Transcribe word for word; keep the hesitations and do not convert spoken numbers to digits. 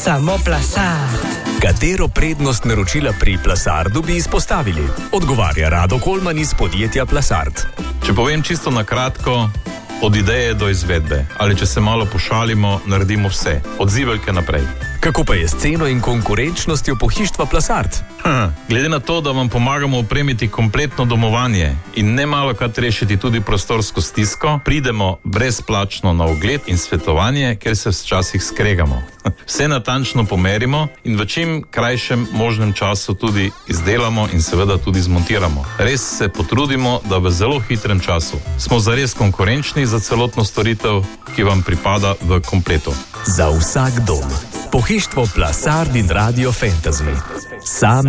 Samo Plasar. Katero prednost naročila pri Plasardu bi izpostavili? Odgovarja Rado Kolman iz podjetja Plasard. Če povem čisto na kratko, od ideje do izvedbe. Ali če se malo pošalimo, naredimo vse. Od ziveljke naprej. Kako pa je s ceno in konkurenčnostjo pohištva Plasard? Hm, glede na to, da vam pomagamo opremiti kompletno domovanje in ne malo krat rešiti tudi prostorsko stisko, pridemo brezplačno na ogled in svetovanje, ker se včasih skregamo. Vse natančno pomerimo in v čim krajšem možnem času tudi izdelamo in seveda tudi zmontiramo. Res se potrudimo, da v zelo hitrem času. Smo zares konkurenčni za celotno storitev, ki vam pripada v kompletu. Za vsak dom. Pohištvo Plasard in Radio Fantasy. Sam